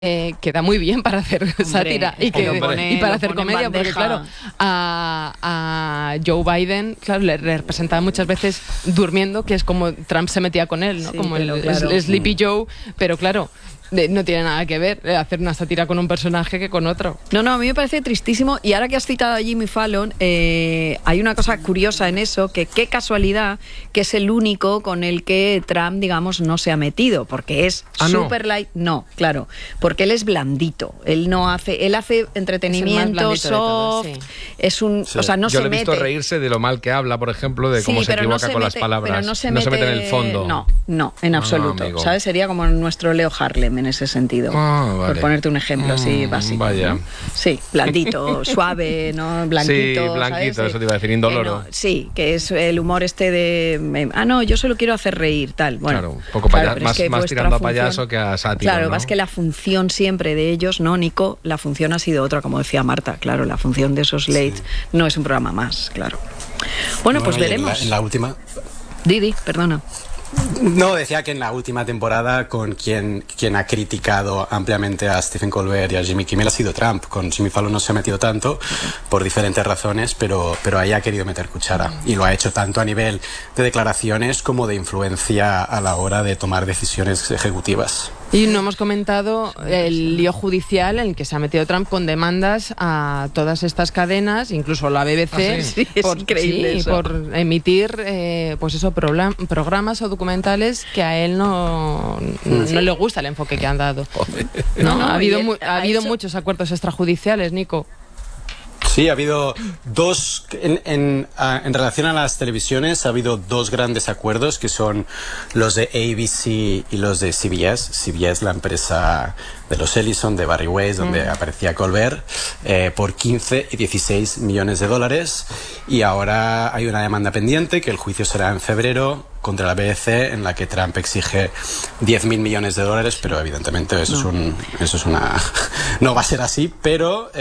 queda muy bien para hacer sátira y para hacer comedia, porque claro, a Joe Biden, claro, le representaba muchas veces durmiendo, que es como Trump se metía con él, ¿no? Sí, como el Sleepy Joe, pero claro, no tiene nada que ver hacer una sátira con un personaje que con otro. No, a mí me parece tristísimo. Y ahora que has citado a Jimmy Fallon, hay una cosa curiosa en eso, que qué casualidad que es el único con el que Trump, digamos, no se ha metido, porque es super light. No, claro, porque él es blandito. Él hace entretenimiento soft. Sí. Es un, sí. O sea, no Yo se mete. Yo le he visto reírse de lo mal que habla, por ejemplo, de cómo se equivoca con las palabras. Pero no se mete en el fondo. No, en absoluto. ¿Sabes? Sería como nuestro Leo Harlem en ese sentido. Vale. Por ponerte un ejemplo así básico. Vaya. ¿No? Sí, blandito, suave, ¿no? Blanquito. Sí, blanquito, ¿sabes? Eso te iba a decir, indoloro. Sí, que es el humor de... yo solo quiero hacer reír, tal. Bueno, claro, un poco más tirando a payaso que a sátiro. Claro, ¿no? es que la función siempre de ellos, ¿no, Nico? La función ha sido otra, como decía Marta. Claro, la función de esos late no es un programa más, claro. Bueno, pues veremos. En la última... Didi, perdona. No, decía que en la última temporada con quien ha criticado ampliamente a Stephen Colbert y a Jimmy Kimmel ha sido Trump. Con Jimmy Fallon no se ha metido tanto por diferentes razones, pero ahí ha querido meter cuchara. Y lo ha hecho tanto a nivel de declaraciones como de influencia a la hora de tomar decisiones ejecutivas. Y no hemos comentado el lío judicial en el que se ha metido Trump con demandas a todas estas cadenas, incluso la BBC, por emitir programas o documentales que a él no le gusta el enfoque que han dado. Ha habido muchos acuerdos extrajudiciales, Nico. Sí, ha habido dos, en relación a las televisiones, ha habido dos grandes acuerdos que son los de ABC y los de CBS. CBS, la empresa de los Ellison, de Barry Weiss, donde aparecía Colbert, por 15 y 16 millones de dólares. Y ahora hay una demanda pendiente, que el juicio será en febrero, contra la BBC, en la que Trump exige 10.000 millones de dólares, pero evidentemente no va a ser así, pero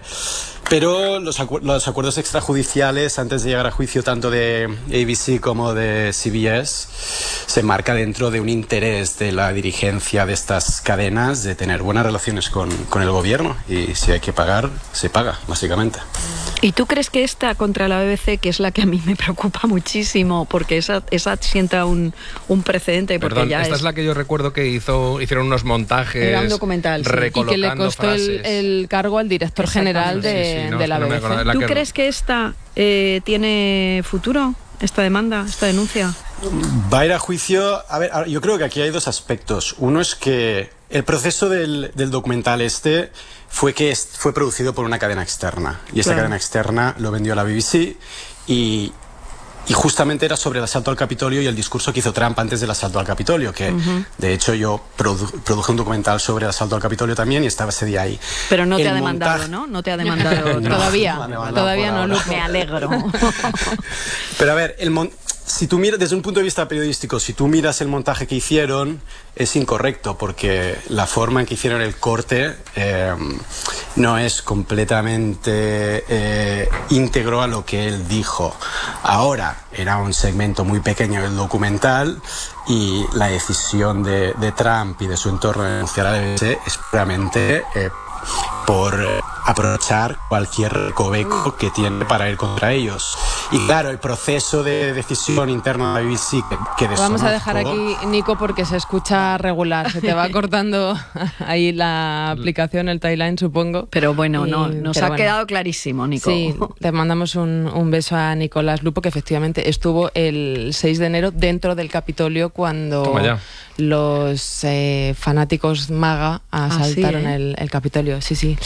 los acuerdos extrajudiciales antes de llegar a juicio tanto de ABC como de CBS se marca dentro de un interés de la dirigencia de estas cadenas de tener buenas relaciones con el gobierno, y si hay que pagar, se paga, básicamente. ¿Y tú crees que esta contra la BBC, que es la que a mí me preocupa muchísimo, porque esa sienta un precedente? Porque Perdón, esta es la que yo recuerdo que hicieron unos montajes. Era un documental, y que le costó el cargo al director general de la BBC. ¿Tú crees que esta tiene futuro, esta demanda, esta denuncia? Va a ir a juicio. A ver, yo creo que aquí hay dos aspectos. Uno es que el proceso del documental fue producido por una cadena externa, y esta cadena externa lo vendió a la BBC, y justamente era sobre el asalto al Capitolio y el discurso que hizo Trump antes del asalto al Capitolio, que de hecho yo produje un documental sobre el asalto al Capitolio también, y estaba ese día ahí. Pero no te ha demandado, ¿no? No te ha demandado. Todavía no, Luke. Me alegro. Pero a ver, si tú miras desde un punto de vista periodístico, si tú miras el montaje que hicieron, es incorrecto, porque la forma en que hicieron el corte no es completamente íntegro a lo que él dijo. Ahora, era un segmento muy pequeño del documental, y la decisión de Trump y de su entorno de denunciar a la BBC es puramente por aprovechar cualquier recoveco que tiene para ir contra ellos. Y claro, el proceso de decisión interno de la BBC que vamos a dejar aquí, Nico, porque se escucha regular. Se te va cortando ahí la aplicación, el timeline, supongo. Pero bueno, nos ha quedado clarísimo, Nico. Sí, te mandamos un beso a Nicolás Lupo, que efectivamente estuvo el 6 de enero dentro del Capitolio cuando los fanáticos MAGA asaltaron el Capitolio. Sí.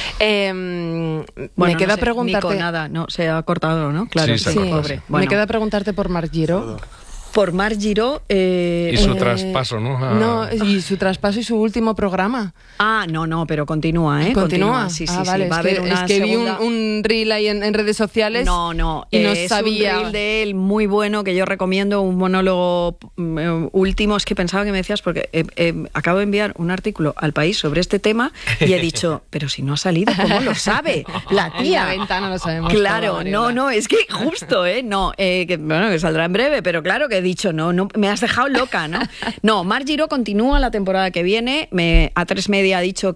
Me queda preguntarte... Nico, nada, no, se ha cortado, ¿no? Claro, sí. Pobre. Bueno. Me queda preguntarte por Marc Giro. Por Marc Giro... y su traspaso, ¿no? No, y su traspaso y su último programa. No, pero continúa, ¿eh? ¿Continúa? Sí, vale, va a haber una vi segunda... un reel ahí en redes sociales. No, y no es sabía... un reel de él muy bueno que yo recomiendo, un monólogo último. Es que pensaba que me decías, porque acabo de enviar un artículo al País sobre este tema y he dicho, pero si no ha salido, ¿cómo lo sabe? La tía. En la ventana lo sabemos. Claro, todo, no, es que justo, que saldrá en breve, pero claro que he dicho, no, me has dejado loca, ¿no? No, Marc Giró continúa la temporada que viene. A3 Media ha dicho